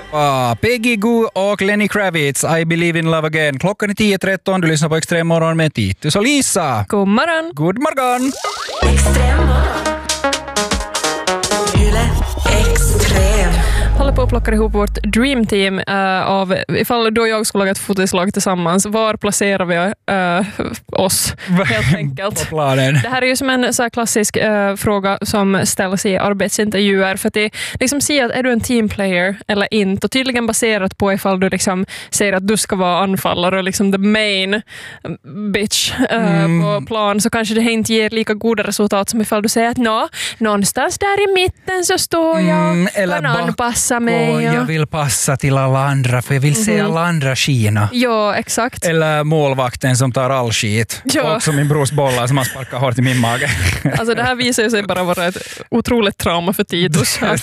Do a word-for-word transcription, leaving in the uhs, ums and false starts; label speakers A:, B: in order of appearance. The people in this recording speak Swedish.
A: Ah, Peggy Gou och Lenny Kravitz, I Believe in Love Again. Klockan är tio tretton, du lyssnar på Extrem morgon med Titus och Lisa.
B: God morgon.
A: God morgon.
C: Extrem morgon. Yle Extrem.
B: Håller på att plocka ihop vårt dream team uh, av ifall du och jag skulle laga ett fotoslag tillsammans. Var placerar vi uh, oss helt enkelt?
A: På planen.
B: Det här är ju som en så här klassisk uh, fråga som ställs i arbetsintervjuer för att det liksom säger att är du en teamplayer eller inte, och tydligen baserat på ifall du liksom säger att du ska vara anfallare och liksom the main bitch uh, mm. på plan, så kanske det inte ger lika goda resultat som ifall du säger att nå, någonstans där i mitten så står jag mm, eller kan anpassa mig.
A: Och jag vill passa till alla andra för jag vill se alla andra skina.
B: Ja, exakt.
A: Eller målvakten som tar all skit.
B: Ja.
A: Och som min brors bollar som har sparkat hårt i min mage.
B: Alltså det här visar ju sig bara vara ett otroligt trauma för Titus. Att